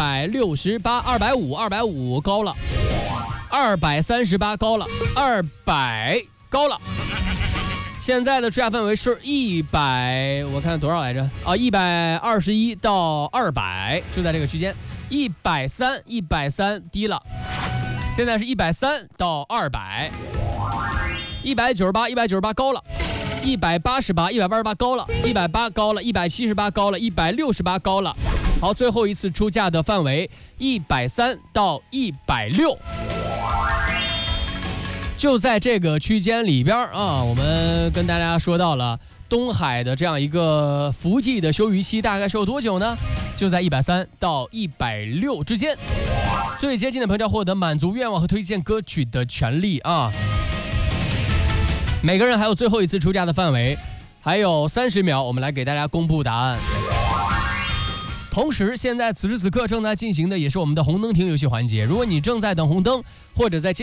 268、250高了，238高了，200高了。现在的出价范围是100，我看多少来着啊？121到200，就在这个区间。130低了，现在是130到200，198高了，188高了，180高了，178高了，168高了。好，最后一次出价的范围130到160。就在这个区间里边啊，我们跟大家说到了东海的这样一个伏季的休渔期大概是有多久呢？就在130到160之间。最接近的朋友要获得满足愿望和推荐歌曲的权利啊！每个人还有最后一次出价的范围，还有30秒，我们来给大家公布答案。同时，现在此时此刻正在进行的也是我们的红灯停游戏环节。如果你正在等红灯，或者在